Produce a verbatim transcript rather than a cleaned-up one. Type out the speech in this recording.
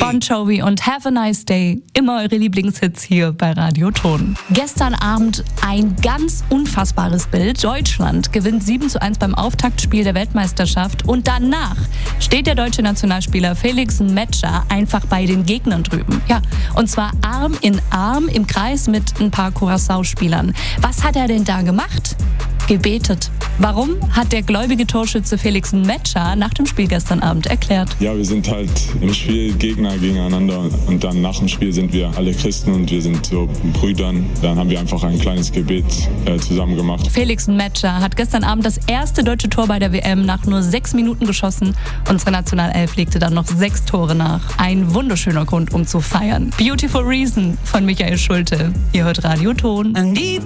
Bon Jovi und Have a Nice Day. Immer eure Lieblingshits hier bei Radio Ton. Gestern Abend ein ganz unfassbares Bild. Deutschland gewinnt sieben zu eins beim Auftaktspiel der Weltmeisterschaft und danach steht der deutsche Nationalspieler Felix Metscher einfach bei den Gegnern drüben. Ja, und zwar Arm in Arm im Kreis mit ein paar Curaçao-Spielern. Was hat er denn da gemacht? Gebetet. Warum, hat der gläubige Torschütze Felix Metscher nach dem Spiel gestern Abend erklärt. Ja, wir sind halt im Spiel Gegner gegeneinander und dann nach dem Spiel sind wir alle Christen und wir sind so Brüdern. Dann haben wir einfach ein kleines Gebet äh, zusammen gemacht. Felix Metscher hat gestern Abend das erste deutsche Tor bei der W M nach nur sechs Minuten geschossen. Unsere Nationalelf legte dann noch sechs Tore nach. Ein wunderschöner Grund, um zu feiern. Beautiful Reason von Michael Schulte. Ihr hört Radio Ton.